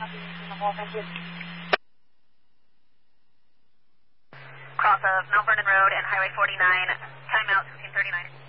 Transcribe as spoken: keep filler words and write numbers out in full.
Thank you. Cross of Mount Vernon Road and Highway forty-nine, timeout fifteen thirty-nine.